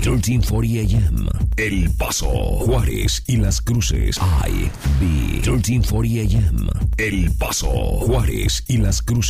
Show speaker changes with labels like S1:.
S1: 1340 AM. El Paso, Juárez y Las Cruces. IB 1340 AM. El Paso, Juárez y Las Cruces.